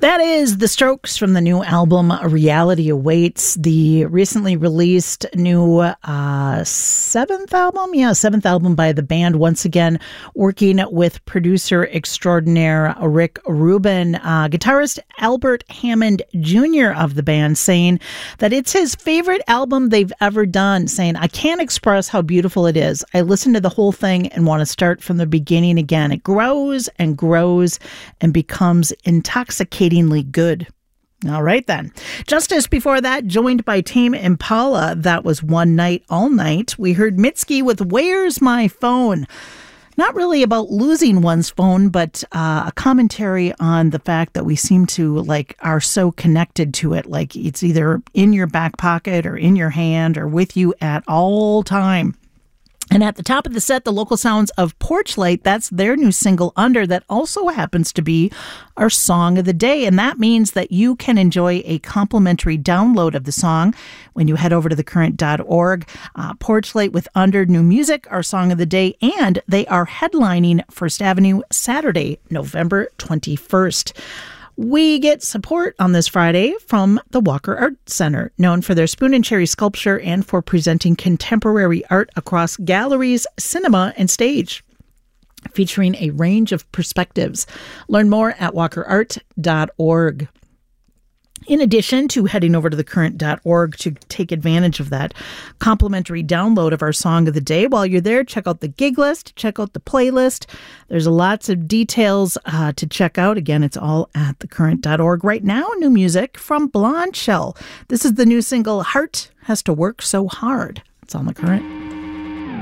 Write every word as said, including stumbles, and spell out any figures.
That is The Strokes from the new album Reality Awaits, the recently released new uh, seventh album. Yeah, seventh album by the band, once again working with producer extraordinaire Rick Rubin. Uh, guitarist Albert Hammond Junior of the band saying that it's his favorite album they've ever done, saying, "I can't express how beautiful it is. I listen to the whole thing and want to start from the beginning again. It grows and grows and becomes intoxicating good." All right, then. Justice before that, joined by Tame Impala. That was One Night All Night. We heard Mitski with Where's My Phone? Not really about losing one's phone, but uh, a commentary on the fact that we seem to, like, are so connected to it. Like, it's either in your back pocket or in your hand or with you at all time. And at the top of the set, the local sounds of Porchlight, that's their new single, Under, that also happens to be our song of the day. And that means that you can enjoy a complimentary download of the song when you head over to the current dot org. Uh, Porchlight with Under, new music, our song of the day, and they are headlining First Avenue Saturday, November twenty-first. We get support on this Friday from the Walker Art Center, known for their spoon and cherry sculpture and for presenting contemporary art across galleries, cinema, and stage, featuring a range of perspectives. Learn more at walker art dot org. In addition to heading over to the current dot org to take advantage of that complimentary download of our song of the day, while you're there, check out the gig list, check out the playlist. There's lots of details uh, to check out. Again, it's all at the current dot org. Right now, new music from Blonde Shell. This is the new single, Heart Has to Work So Hard. It's on The Current.